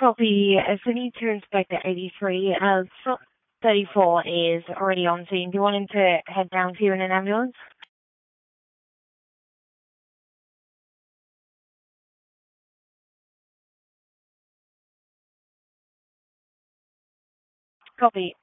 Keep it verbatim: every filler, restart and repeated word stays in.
Copy. As I need to inspect the eighty-three, uh, slot thirty-four is already on scene. Do you want him to head down to you in an ambulance? Copy.